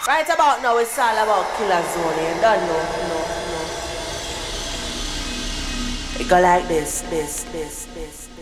Right about now, it's all about Killer Zone. You don't know, no. It go like this.